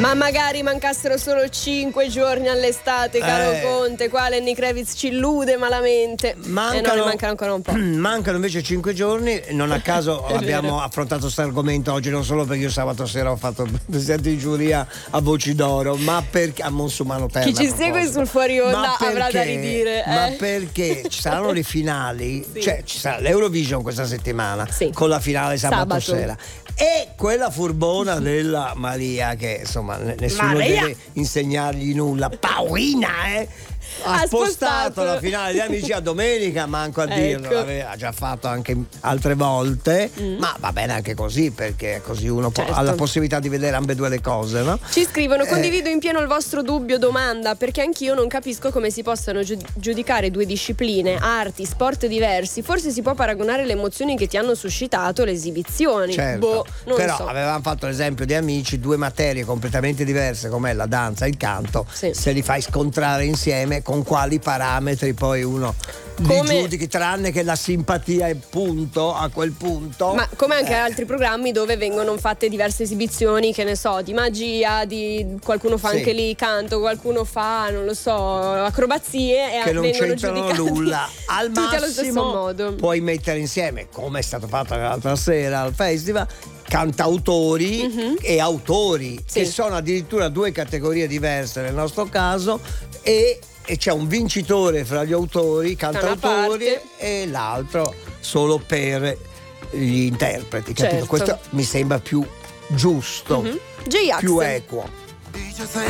Ma magari mancassero solo 5 giorni all'estate, caro Conte. Qua Lenny Kravitz ci illude malamente. No, ne mancano ancora un po'. Mancano invece 5 giorni. Non a caso abbiamo affrontato questo argomento oggi, non solo perché io sabato sera ho fatto presidente di giuria a Voci d'Oro, ma perché a Monsumano Terra. Chi ci segue sul fuori onda avrà da ridire. Ma perché ci saranno le finali, cioè ci sarà l'Eurovision questa settimana, con la finale sabato sera. E quella furbona della Maria, che insomma nessuno deve insegnargli nulla, Paolina ha spostato la finale di Amici a domenica, manco a dirlo, l'aveva già fatto anche altre volte, ma va bene anche così, perché così uno ha la possibilità di vedere ambedue le cose, no? Ci scrivono: condivido in pieno il vostro dubbio, domanda, perché anch'io non capisco come si possano giudicare due discipline, arti, sport diversi. Forse si può paragonare le emozioni che ti hanno suscitato le esibizioni. Certo, però avevamo fatto l'esempio di Amici, due materie completamente diverse come la danza e il canto, se li fai scontrare insieme, con quali parametri poi uno li giudichi, tranne che la simpatia è punto a quel punto. Ma come anche altri programmi dove vengono fatte diverse esibizioni, che ne so, di magia, di qualcuno fa anche lì canto, qualcuno fa, non lo so, acrobazie, e che non vengono c'entrano nulla. Al tutti allo stesso massimo modo puoi mettere insieme, come è stato fatto l'altra sera al festival, cantautori e autori, che sono addirittura due categorie diverse nel nostro caso, e c'è un vincitore fra gli autori, cantautori, e l'altro solo per gli interpreti, capito? Questo mi sembra più giusto, più equo.